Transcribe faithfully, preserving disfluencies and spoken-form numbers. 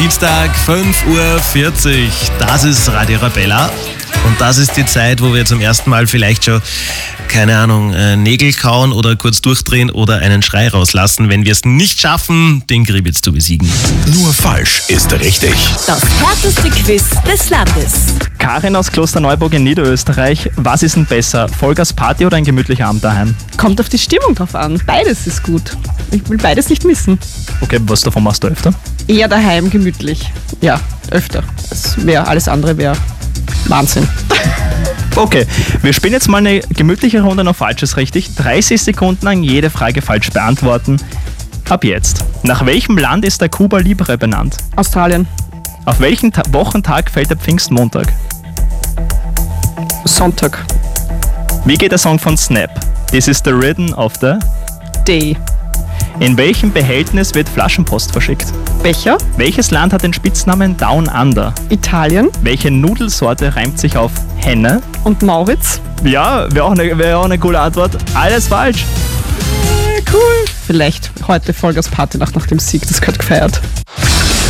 Dienstag, fünf Uhr vierzig. Das ist Radio Arabella. Und das ist die Zeit, wo wir zum ersten Mal vielleicht schon, keine Ahnung, äh, Nägel kauen oder kurz durchdrehen oder einen Schrei rauslassen, wenn wir es nicht schaffen, den Gribitz zu besiegen. Nur falsch ist richtig. Das härteste Quiz des Landes. Karin aus Klosterneuburg in Niederösterreich. Was ist denn besser? Vollgas-Party oder ein gemütlicher Abend daheim? Kommt auf die Stimmung drauf an. Beides ist gut. Ich will beides nicht missen. Okay, was davon machst du öfter? Eher daheim gemütlich. Ja, öfter. Das wär, alles andere wäre Wahnsinn. Okay, wir spielen jetzt mal eine gemütliche Runde noch Falsches richtig. dreißig Sekunden lang jede Frage falsch beantworten. Ab jetzt. Nach welchem Land ist der Cuba Libre benannt? Australien. Auf welchen Ta- Wochentag fällt der Pfingstmontag? Sonntag. Wie geht der Song von Snap? This is the rhythm of the... Day. In welchem Behältnis wird Flaschenpost verschickt? Becher. Welches Land hat den Spitznamen Down Under? Italien. Welche Nudelsorte reimt sich auf Henne? Und Mauritz. Ja, wäre auch, eine, wär auch eine coole Antwort. Alles falsch. Äh, cool. Vielleicht heute Vollgas Party nach, nach dem Sieg. Das gehört gefeiert.